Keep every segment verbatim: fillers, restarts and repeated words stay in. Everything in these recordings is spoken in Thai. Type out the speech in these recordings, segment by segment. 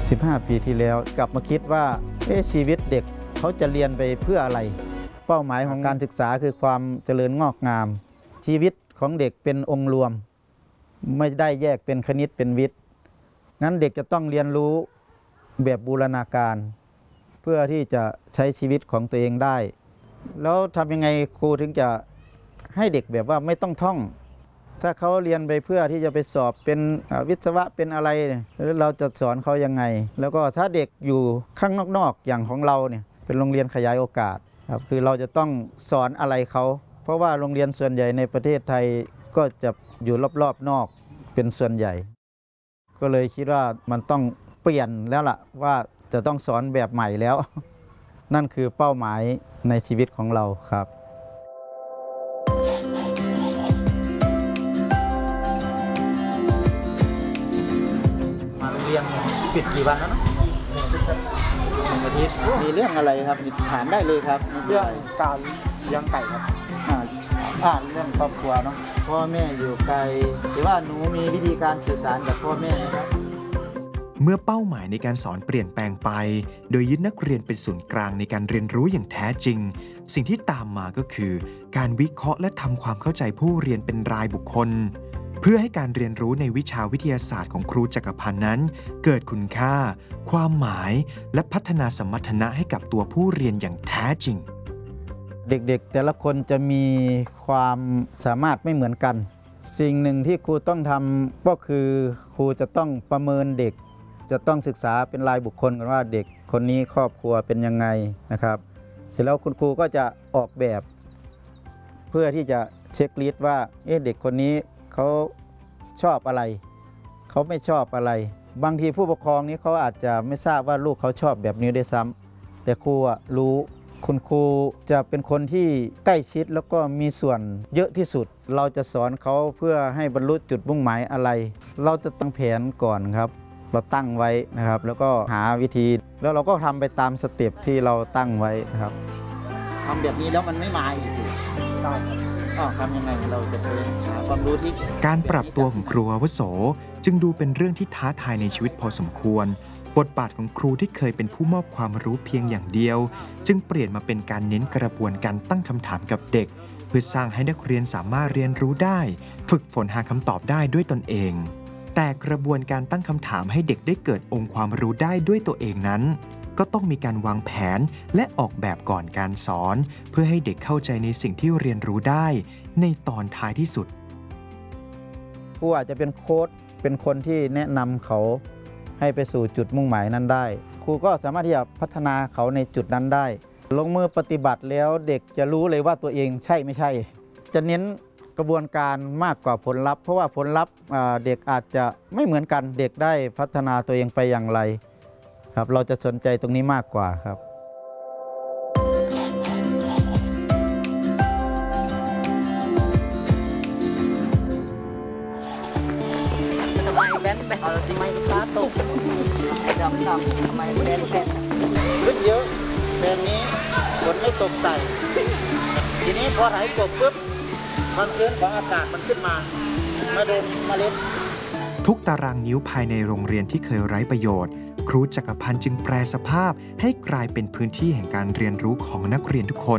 สิบห้าปีที่แล้วกลับมาคิดว่าเอ๊ะชีวิตเด็กเขาจะเรียนไปเพื่ออะไรเป้าหมายของการศึกษาคือความเจริญงอกงามชีวิตของเด็กเป็นองค์รวมไม่ได้แยกเป็นคณิตเป็นวิทย์งั้นเด็กจะต้องเรียนรู้แบบบูรณาการเพื่อที่จะใช้ชีวิตของตัวเองได้แล้วทำยังไงครูถึงจะให้เด็กแบบว่าไม่ต้องท่องถ้าเขาเรียนไปเพื่อที่จะไปสอบเป็นวิศวะเป็นอะไรเราจะสอนเขายังไงแล้วก็ถ้าเด็กอยู่ข้างนอกๆอย่างของเราเนี่ยเป็นโรงเรียนขยายโอกาสครับคือเราจะต้องสอนอะไรเขาเพราะว่าโรงเรียนส่วนใหญ่ในประเทศไทยก็จะอยู่รอบๆนอกเป็นส่วนใหญ่ก็เลยคิดว่ามันต้องเปลี่ยนแล้วล่ะว่าจะต้องสอนแบบใหม่แล้วนั่นคือเป้าหมายในชีวิตของเราครับมาโรงเรียนปิดกี่วันแล้วนะหนึ่งอาทิตย์มีเรื่องอะไรครับถามได้เลยครับเรื่องการเลี้ยงไก่ครับอ่านเรื่องครอบครัวเนาะพ่อแม่อยู่ไกลหรือว่าหนูมีวิธีการสื่อสารกับพ่อแม่นะครับเมื่อเป้าหมายในการสอนเปลี่ยนแปลงไปโดยยึดนักเรียนเป็นศูนย์กลางในการเรียนรู้อย่างแท้จริงสิ่งที่ตามมาก็คือการวิเคราะห์และทำความเข้าใจผู้เรียนเป็นรายบุคคลเพื่อให้การเรียนรู้ในวิชาวิทยาศาสตร์ของครูจักรพันธ์นั้นเกิดคุณค่าความหมายและพัฒนาสมรรถนะให้กับตัวผู้เรียนอย่างแท้จริงเด็กๆแต่ละคนจะมีความสามารถไม่เหมือนกันสิ่งหนึ่งที่ครูต้องทำก็คือครูจะต้องประเมินเด็กจะต้องศึกษาเป็นรายบุคคลกันว่าเด็กคนนี้ครอบครัวเป็นยังไงนะครับเสร็จแล้วคุณครูก็จะออกแบบเพื่อที่จะเช็คลิสต์ว่าเอ๊ะเด็กคนนี้เขาชอบอะไรเขาไม่ชอบอะไรบางทีผู้ปกครองนี้เขาอาจจะไม่ทราบว่าลูกเขาชอบแบบนี้ด้วยซ้ำแต่ครูอะรู้คุณครูจะเป็นคนที่ใกล้ชิดแล้วก็มีส่วนเยอะที่สุดเราจะสอนเขาเพื่อให้บรรลุจุดมุ่งหมายอะไรเราจะตั้งแผนก่อนครับเราตั้งไว้นะครับแล้วก็หาวิธีแล้วเราก็ทำไปตามสเต็ปที่เราตั้งไว้นะครับทำแบบนี้แล้วมันไม่มาอีกได้ครับทำยังไงเราจะไปหาความรู้ที่การปรับตัวของครูอาวุโสจึงดูเป็นเรื่องที่ท้าทายในชีวิตพอสมควรบทบาทของครูที่เคยเป็นผู้มอบความรู้เพียงอย่างเดียวจึงเปลี่ยนมาเป็นการเน้นกระบวนการตั้งคำถามกับเด็กเพื่อสร้างให้นักเรียนสามารถเรียนรู้ได้ฝึกฝนหาคำตอบได้ด้วยตนเองแต่กระบวนการตั้งคำถามให้เด็กได้เกิดองค์ความรู้ได้ด้วยตัวเองนั้นก็ต้องมีการวางแผนและออกแบบก่อนการสอนเพื่อให้เด็กเข้าใจในสิ่งที่เรียนรู้ได้ในตอนท้ายที่สุดครูอาจจะเป็นโค้ชเป็นคนที่แนะนำเขาให้ไปสู่จุดมุ่งหมายนั้นได้ครูก็สามารถที่จะพัฒนาเขาในจุดนั้นได้ลงมือปฏิบัติแล้วเด็กจะรู้เลยว่าตัวเองใช่ไม่ใช่จะเน้นกระบวนการมากกว่าผลลัพธ์เพราะว่าผลลัพธ์เด็กอาจจะไม่เหมือนกันเด็กได้พัฒนาตัวเองไปอย่างไรครับเราจะสนใจตรงนี้มากกว่าครับทำไมแบนแบบทำไมลูกค้าตกดำดำทำไมแบนแบนลึกเยอะแบบนี้ฝนไม่ตกใส่ทีนี้พอไหลกบปุ๊บความชื้นของอากาศมันขึ้นมามาโดนเมล็ดทุกตารางนิ้วภายในโรงเรียนที่เคยไร้ประโยชน์ครูจักรพันธ์จึงแปรสภาพให้กลายเป็นพื้นที่แห่งการเรียนรู้ของนักเรียนทุกคน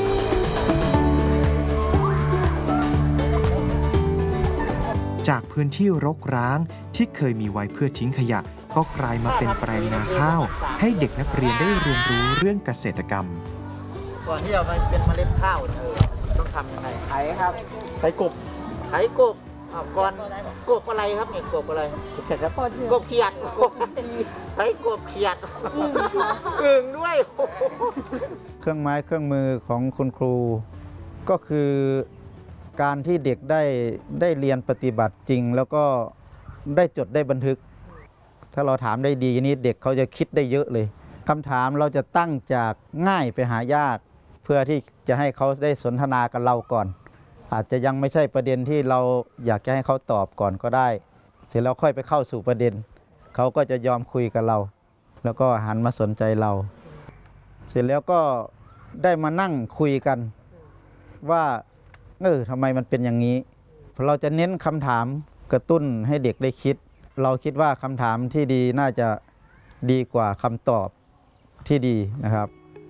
จากพื้นที่รกร้างที่เคยมีไว้เพื่อทิ้งขยะก็กลายมาเป็นแปลงนาข้าวให้เด็กนักเรียนได้เรียนรู้เรื่องเกษตรกรรมก่อนที่จะไปเป็นเมล็ดข้าวเออต้องทำยังไงไถครับไถกบไถกบก่อนกบอะไรครับเนี่ยกบอะไรกบเขียดครับกบเขียดไถกบเขียดอึ่งด้วยเครื่องไม้เครื่องมือของคุณครูก็คือการที่เด็กได้ได้เรียนปฏิบัติจริงแล้วก็ได้จดได้บันทึกถ้าเราถามได้ดีนี่เด็กเขาจะคิดได้เยอะเลยคำถามเราจะตั้งจากง่ายไปหายากเพื่อที่จะให้เขาได้สนทนากับเราก่อนอาจจะยังไม่ใช่ประเด็นที่เราอยากจะให้เขาตอบก่อนก็ได้เสร็จแล้วค่อยไปเข้าสู่ประเด็นเขาก็จะยอมคุยกับเราแล้วก็หันมาสนใจเราเสร็จแล้วก็ได้มานั่งคุยกันว่าเออทำไมมันเป็นอย่างนี้เราจะเน้นคำถามกระตุ้นให้เด็กได้คิดเราคิดว่าคำถามที่ดีน่าจะดีกว่าคำตอบที่ดีนะครับ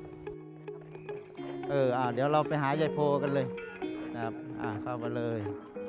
เอออ่าเดี๋ยวเราไปหายายโพกันเลยนะครับอ่าเข้ามาเลย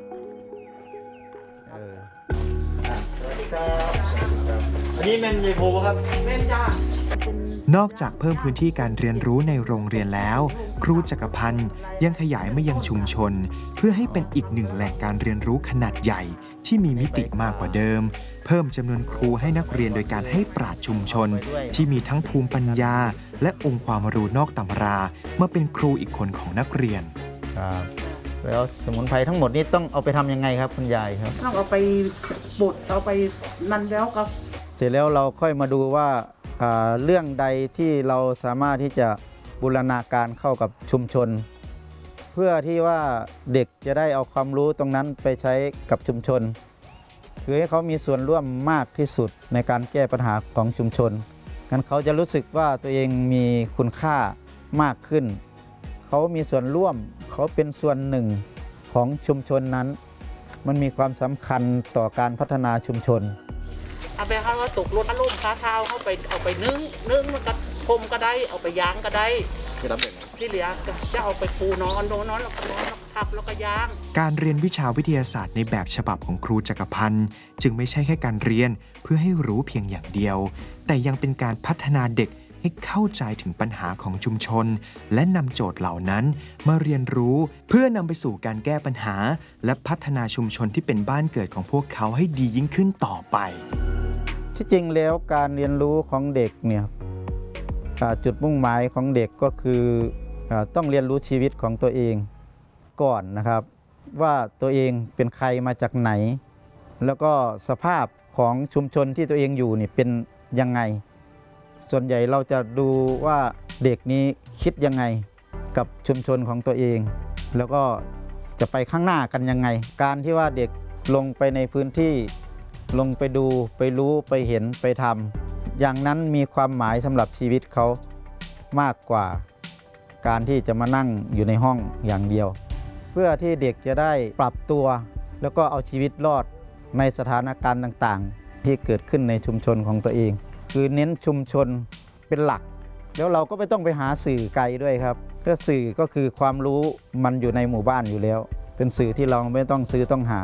เอออ่ะสวัสดีครับอันนี้แมนเยโพครับนอกจากเพิ่มพื้นที่การเรียนรู้ในโรงเรียนแล้ว ครูจักรพันธ์ยังขยายมายังชุมชน เพื่อให้เป็นอีกหนึ่งแหล่งการเรียนรู้ขนาดใหญ่ที่มีมิติมากกว่าเดิม เพิ่มจำนวนครูให้นักเรียนโดยการให้ปราชญ์ชุมชน ที่มีทั้งภูมิปัญญา และองค์ความรู้นอกตำรามาเป็นครูอีกคนของนักเรียนครับแล้วสมุนไพรทั้งหมดนี้ต้องเอาไปทำยังไงครับคุณยายครับต้องเอาไปบดเอาไปนั่นแล้วก็เสร็จแล้วเราค่อยมาดูว่าอ่าเรื่องใดที่เราสามารถที่จะบูรณาการเข้ากับชุมชน เพื่อที่ว่าเด็กจะได้เอาความรู้ตรงนั้นไปใช้กับชุมชน คือให้เขามีส่วนร่วมมากที่สุดในการแก้ปัญหาของชุมชนงั้นเขาจะรู้สึกว่าตัวเองมีคุณค่ามากขึ้น เขามีส่วนร่วมเขาเป็นส่วนหนึ่งของชุมชนนั้น มันมีความสำคัญต่อการพัฒนาชุมชนเอาไปเขาว่าตกรถอารมณ์ค้าเท้าเข้าไปเอาไปนึ่งนึ่งมันก็คมก็ได้เอาไปย่างก็ได้ที่เหลือจะเอาไปปูนอนโดนนอนแล้วก็นอนแล้วก็ทับแล้วก็ย่างการเรียนวิชาวิทยาศาสตร์ในแบบฉบับของครูจักรพันธ์จึงไม่ใช่แค่การเรียนเพื่อให้รู้เพียงอย่างเดียว แต่ยังเป็นการพัฒนาเด็กให้เข้าใจถึงปัญหาของชุมชน และนำโจทย์เหล่านั้นมาเรียนรู้เพื่อนำไปสู่การแก้ปัญหา และพัฒนาชุมชนที่เป็นบ้านเกิดของพวกเขาให้ดียิ่งขึ้นต่อไปที่จริงแล้วการเรียนรู้ของเด็กเนี่ยอ่าจุดมุ่งหมายของเด็กก็คืออาต้องเรียนรู้ชีวิตของตัวเองก่อนนะครับ ว่าตัวเองเป็นใครมาจากไหน แล้วก็สภาพของชุมชนที่ตัวเองอยู่นี่เป็นยังไง ส่วนใหญ่เราจะดูว่าเด็กนี้คิดยังไงกับชุมชนของตัวเอง แล้วก็จะไปข้างหน้ากันยังไง การที่ว่าเด็กลงไปในพื้นที่ลงไปดูไปรู้ไปเห็นไปทำอย่างนั้นมีความหมายสำหรับชีวิตเขามากกว่าการที่จะมานั่งอยู่ในห้องอย่างเดียว เพื่อที่เด็กจะได้ปรับตัวแล้วก็เอาชีวิตรอดในสถานการณ์ต่างๆที่เกิดขึ้นในชุมชนของตัวเอง คือเน้นชุมชนเป็นหลักแล้วเราก็ไม่ต้องไปหาสื่อไกลด้วยครับเพื่อสื่อก็คือความรู้มันอยู่ในหมู่บ้านอยู่แล้ว เป็นสื่อที่เราไม่ต้องซื้อต้องหา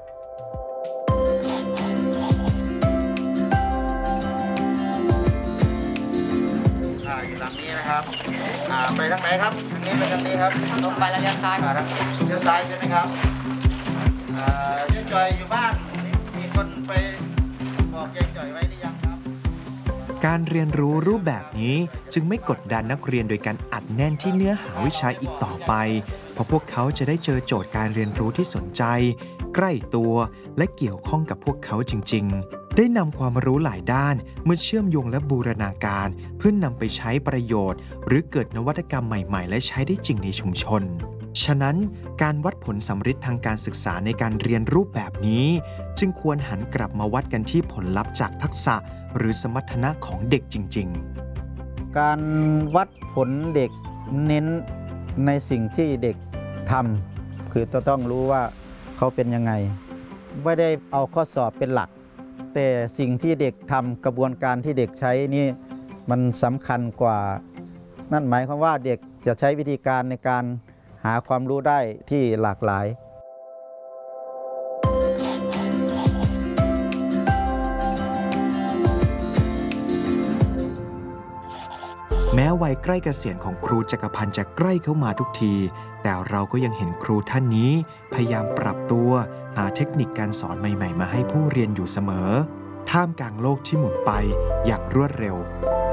อยู่ลำนี้นะครับไปทางไหนครับทางนี้ไปทางนี้ครับลงไปแล้วเลี้ยวซ้ายครับเลี้ยวซ้ายใช่ไหมครับยายจอยอยู่บ้านมีคนไปบอกยายจอยไว้หรือยังครับการเรียนรู้รูปแบบนี้จึงไม่กดดันนักเรียนโดยการอัดแน่นที่เนื้อหาวิชาอีกต่อไป เพราะพวกเขาจะได้เจอโจทย์การเรียนรู้ที่สนใจ ใกล้ตัวและเกี่ยวข้องกับพวกเขาจริงๆ ได้นำความรู้หลายด้านมาเชื่อมโยงและบูรณาการเพื่อนนำไปใช้ประโยชน์ หรือเกิดนวัตกรรมใหม่ๆ และใช้ได้จริงในชุมชน ฉะนั้นการวัดผลสำฤทธิ์ทางการศึกษาในการเรียนรูปแบบนี้จึงควรหันกลับมาวัดกันที่ผลลัพธ์จากทักษะหรือสมรรถนะของเด็กจริงๆการวัดผลเด็กเน้นในสิ่งที่เด็กทำคือต้องรู้ว่าเขาเป็นยังไงไม่ได้เอาข้อสอบเป็นหลักแต่สิ่งที่เด็กทำกระบวนการที่เด็กใช้นี่มันสำคัญกว่านั่นหมายความว่าเด็กจะใช้วิธีการในการหาความรู้ได้ที่หลากหลายแม้วัยใกล้เกษียณของครูจักรพันธ์จะใกล้เข้ามาทุกทีแต่เราก็ยังเห็นครูท่านนี้พยายามปรับตัวหาเทคนิคการสอนใหม่ๆมาให้ผู้เรียนอยู่เสมอท่ามกลางโลกที่หมุนไปอย่างรวดเร็ว